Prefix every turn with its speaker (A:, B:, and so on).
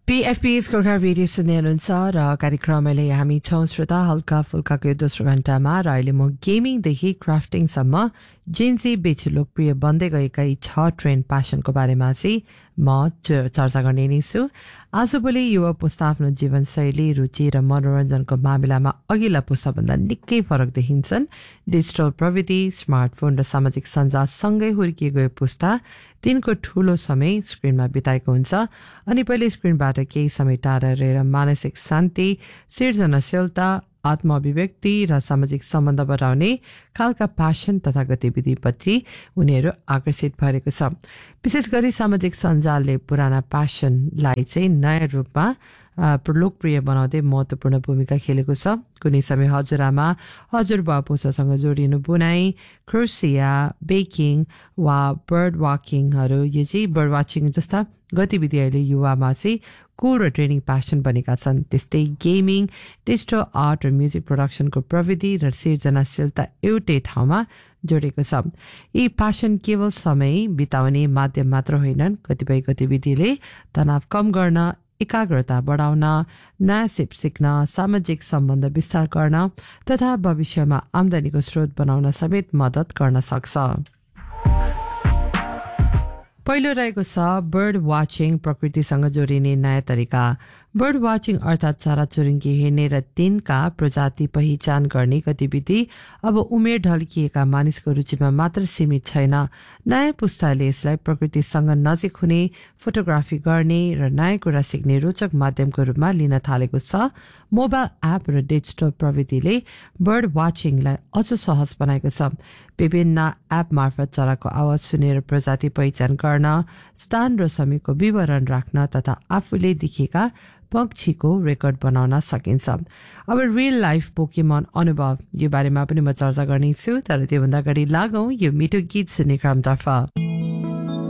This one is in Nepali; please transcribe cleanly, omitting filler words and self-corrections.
A: PFP's Korka Radio सुन्दै हुनुहुन्छ र कार्यक्रमले हामी छौं श्रोता हल्का फुल्काको यो दोस्रो घण्टामा र अहिले म गेमिङदेखि क्राफ्टिङसम्म जेन्जी बीच लोकप्रिय बन्दै गएका यी 6 ट्रेन्ड प्यासनको बारेमा चाहिँ म चर्चा गर्ने नै छु। आजभोलि युवा पुस्ता आफ्नो जीवनशैली, रुचि र मनोरञ्जनको मामिलामा अघिल्ला पुस्ताभन्दा निकै फरक देखिन्छन्। डिजिटल प्रविधि, स्मार्टफोन र सामाजिक सञ्जालसँगै हुर्किएको यो पुस्ता तिनको ठूलो समय स्क्रिनमा बिताएको हुन्छ अनि पहिले स्क्रिनबाट केही समय टाढा रहेर मानसिक शान्ति, सृजनशीलता, आत्मअभिव्यक्ति र सामाजिक सम्बन्ध बढाउने खालका प्यासन तथा गतिविधिप्रति उनीहरू आकर्षित भएको छ। विशेष गरी सामाजिक सञ्जालले पुराना प्यासनलाई चाहिँ नयाँ रूपमा लोकप्रिय बनाउँदै महत्त्वपूर्ण भूमिका खेलेको छ। कुनै समय हजुरआमा, हजुरबा पुस्तासँग जोडिनु बुनाइ, क्रोसिया, बेकिङ वा बर्ड वाकिङहरू, यो चाहिँ बर्ड वाचिङ जस्ता गतिविधि अहिले युवामा चाहिँ कुल र ट्रेनिङ प्यासन बनेका छन्। त्यस्तै गेमिङ, डिजिटल आर्ट र म्युजिक प्रोडक्सनको प्रविधि र सृजनाशीलता एउटै ठाउँमा जोडेको छ। यी प्यासन केवल समय बिताउने माध्यम मात्र होइनन्, कतिपय गतिविधिले तनाव कम गर्न, एकाग्रता बढाउन, नयाँ सिप सिक्न, सामाजिक सम्बन्ध विस्तार गर्न तथा भविष्यमा आम्दानीको स्रोत बनाउन समेत मद्दत गर्न सक्छ। पहिलो रहेको छ बर्ड वाचिङ, प्रकृतिसँग जोडिने नयाँ तरिका। बर्ड वाचिङ अर्थात् चराचुरुङ्गी हेर्ने र तिनका प्रजाति पहिचान गर्ने गतिविधि अब उमेर ढल्किएका मानिसको रुचिमा मात्र सीमित छैन। नयाँ पुस्ताले यसलाई प्रकृतिसँग नजिक हुने, फोटोग्राफी गर्ने र नयाँ कुरा सिक्ने रोचक माध्यमको रूपमा लिन थालेको छ। मोबाइल एप र डिजिटल प्रविधिले बर्ड वाचिङलाई अझ सहज बनाएको छ। विभिन्न एप मार्फत चराको आवाज सुनेर प्रजाति पहिचान गर्न, स्थान र समयको विवरण राख्न तथा आफूले देखेका पक्षीको रेकर्ड बनाउन सकिन्छ। अब रियल लाइफ पोकेमन अनुभव, यो बारेमा पनि म चर्चा गर्नेछु, तर त्योभन्दा अगाडि लागौँ यो मिठो गीत सुन्ने क्रमतर्फ।